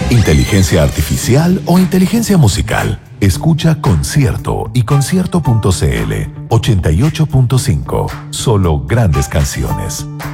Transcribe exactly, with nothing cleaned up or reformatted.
¿Inteligencia artificial o inteligencia musical? Escucha Concierto y concierto punto c l ochenta y ocho punto cinco. Solo grandes canciones.